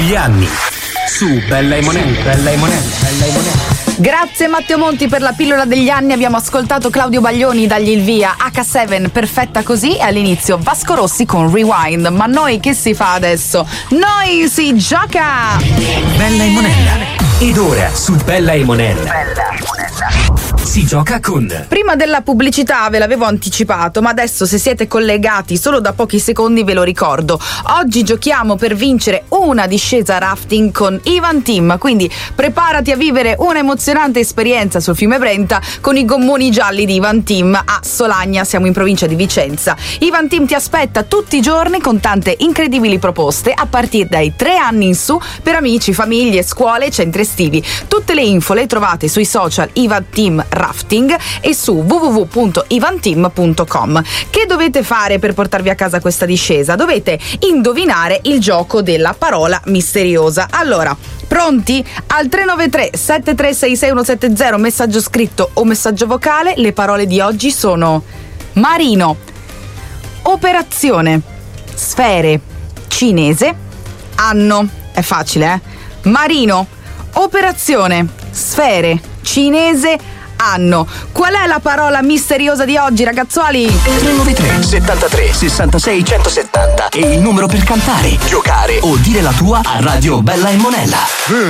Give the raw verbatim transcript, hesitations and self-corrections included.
Gli anni su Bella e Monella. Bella e Monella. Bella e Monella. Grazie Matteo Monti per la pillola degli anni. Abbiamo ascoltato Claudio Baglioni, dagli il via, acca sette, perfetta così, e all'inizio Vasco Rossi con Rewind. Ma noi che si fa adesso? Noi si gioca! Bella e Monella. Ed ora su Bella e Monella. Bella e Monella. Si gioca con... Prima della pubblicità ve l'avevo anticipato, ma adesso se siete collegati solo da pochi secondi ve lo ricordo. Oggi giochiamo per vincere una discesa rafting con Ivan Team, quindi preparati a vivere un'emozionante esperienza sul fiume Brenta con i gommoni gialli di Ivan Team a Solagna, siamo in provincia di Vicenza. Ivan Team ti aspetta tutti i giorni con tante incredibili proposte a partire dai tre anni in su per amici, famiglie, scuole e centri estivi. Tutte le info le trovate sui social Ivan Team Rafting e su w w w punto ivanteam punto com. Che dovete fare per portarvi a casa questa discesa? Dovete indovinare il gioco della parola misteriosa. Allora, pronti? Al tre nove tre sette tre sei sei uno sette zero, messaggio scritto o messaggio vocale. Le parole di oggi sono marino, operazione, sfere, cinese, anno. È facile, eh? Marino, operazione, sfere, cinese, anno. Qual è la parola misteriosa di oggi, ragazzuoli? tre nove tre settantatré sessantasei centosettanta è il numero per cantare, giocare o dire la tua a Radio Bella e Monella.